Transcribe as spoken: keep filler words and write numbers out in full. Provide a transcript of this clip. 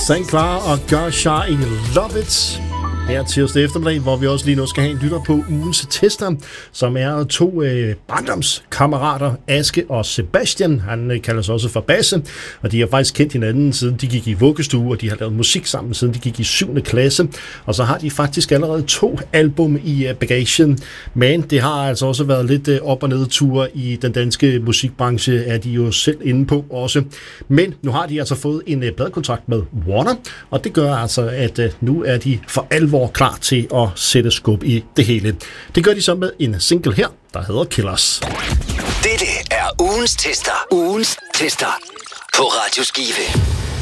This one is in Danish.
Sankt Clara og Gershar i Love It. Her tirsdag eftermiddag, hvor vi også lige nu skal have en lytter på ugens tester, som er to øh, barndomskammerater, Aske og Sebastian. Han øh, kalder sig også for Basse, og de har faktisk kendt hinanden, siden de gik i vuggestue, og de har lavet musik sammen, siden de gik i syvende klasse. Og så har de faktisk allerede to album i øh, bagagen, men det har altså også været lidt øh, op- og nedture i den danske musikbranche, er de jo selv inde på også. Men nu har de altså fået en øh, pladekontrakt med Warner, og det gør altså, at øh, nu er de for alvor klar til at sætte skub i det hele. Det gør de så med en single her, der hedder Killers. Dette er ugens tester. Ugens tester på Radio Skive.